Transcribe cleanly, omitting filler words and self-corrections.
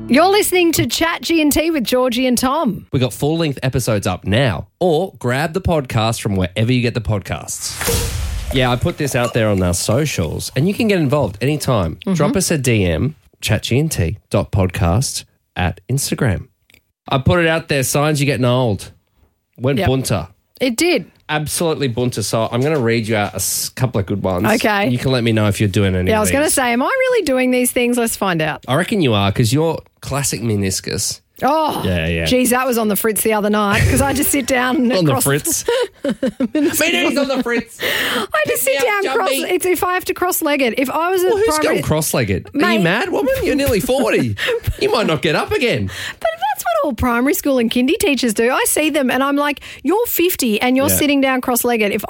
You're listening to Chat G&T with Georgie and Tom. We got full-length episodes up now, or grab the podcast from wherever you get the podcasts. Yeah, I put this out there on our socials, and you can get involved anytime. Drop us a DM, chatgnt.podcast at Instagram. I put it out there, signs you're getting old. Went bunter. It did. Absolutely bunter. So I'm going to read you out a couple of good ones. Okay. You can let me know if you're doing any Yeah, I of was going to these. say, am I really doing these things? Let's find out. I reckon you are, because you're classic meniscus. Oh, Yeah. Geez, that was on the fritz the other night because I just sit down and On the cross- fritz. Meniscus on the fritz. I just sit me up, down cross. Jumpy. It's if I have to cross-legged. If I was a Well, who's primary, going cross-legged? Are Mate. you mad, woman? You're nearly 40. You might not get up again. but that's what all primary school and kindy teachers do. I see them and I'm like, you're 50 and you're Yeah. sitting down cross-legged. If